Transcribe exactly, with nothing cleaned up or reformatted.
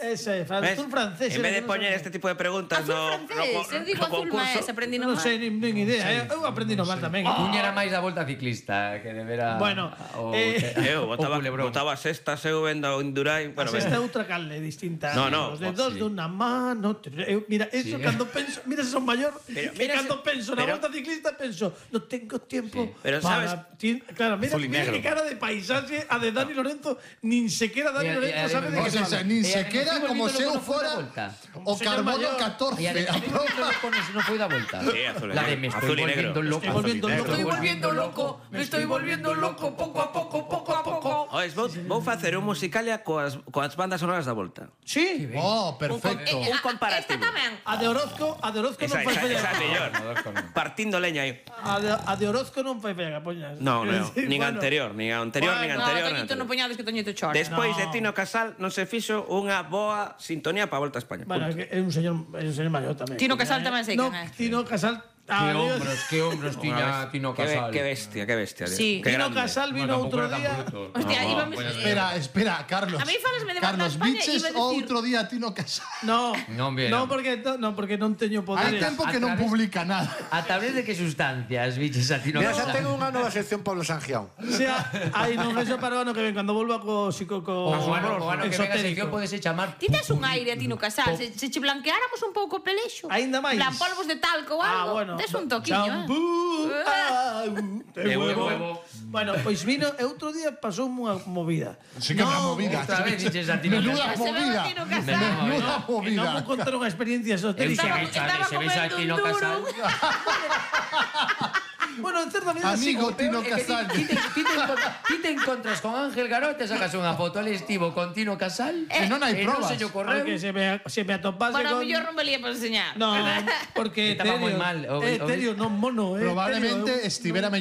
Ese, azul francés. En vez de poñer este tipo de preguntas Azul no, francés, eu digo azul máis, aprendí no Non mal. sei, nin, nin idea, eu aprendi no mal tamén. Cuña era máis da volta ciclista que de ver a... Bueno, o, eh, Eu botaba, botaba sextas, eu vendo o Indurain. Bueno, Esta é outra calde distinta. No, no. Os dedos Sí. dunha mano. Eu, mira, eso Sí. cando penso, mira se son maior, Pero que mira cando se- penso na pero- volta ciclista penso, no tengo tiempo Sí. Pero para... sabes- ti- claro, mira, Azul y mira negro. que cara de paisaje a de Dani Lorenzo, nin sequera Dani Y a- y a- Lorenzo sabe de O que sea, fala. nin E a- sequera encima como el se eu vídeo non foi da fora volta. o señor carbono mayor. E a catorce. de non foi da volta. Sí, azul y La de negro. me estoy Azul y negro. volviendo loco. Estoy volviendo Me loco. Estoy volviendo loco, me estoy volviendo loco, poco a poco, poco a poco. Ois, vou, vou facer un musicalia coas, coas bandas sonoras da volta. Sí, Oh, Un, perfecto. un comparativo. Esta tamén. a de Orozco, a de Orozco Esa, non fai esa, falla. esa é mellor. Orozco non. Partindo leña aí. A de, a de Orozco non fai falla, poñas. No, no, Sí, nin bueno. anterior, nin anterior, nin Bueno, No, anterior. nin Toñito non anterior. poñades que Toñito chora. Despois No. de Tino Casal non se fixo unha boa sintonía para a Volta a España. Bueno, Punto. que é un señor, é un señor maior tamén. Tino Casal tamén sei No, quen é. Tino Casal. Que ah, digo- hombros, que hombros tiña Tino Que, Casal. que bestia, que bestia. tío. Sí. Que Tino grande. Casal vino Bueno, outro tampouco era día. tan bruto. Hostia, No, íbamos- pues, Espera, espera, Carlos. A mí falasme de Volta a Carlos, España, biches iba a decir- outro día Tino Casal. No, Non viera. no, porque, no, porque non teño Hai poderes. tempo que a non través- publica nada. A través de que sustancias, biches a Tino Mira, Casal. xa tengo unha nova sección Pablo Sangiao. O sea, aí non é para o ano que ven, cando volva co psico... Co, O ano, o ano que venga a sección exotérico. podese chamar... Ti tes un aire a Tino Casal, se, se che blanqueáramos un pouco o pelexo. Aínda máis. Plan polvos de talco ou algo. Ah, bueno. Tes un toquiño, eh. Champú, ah, De de huevo. huevo. Bueno, pois vino, e outro día pasou unha movida. Sí que unha movida. Outra vez diches a Tino Menuda Casal. Se ve movida. a Tino Casal. Menuda Que non movida. vou contar unha experiencia Eu esotérica. se Estaba- veis a, estaba se veis a comendo Tino un duro. Casal. Bueno, en certa medida sí. Amigo Tino É que ti- Casal. ti te- ti te encont- ti te encontras con Ángel Garó, te sacas unha foto al estivo con Tino Casal. E non hai e non probas. se lle ocorreu. Porque se me, se me atopase Bueno, a con... mellor non valía para enseñar. No, porque Estaba etéreo, moi mal, o- o- etéreo, non mono, eh, Probablemente etéreo, eu- estivera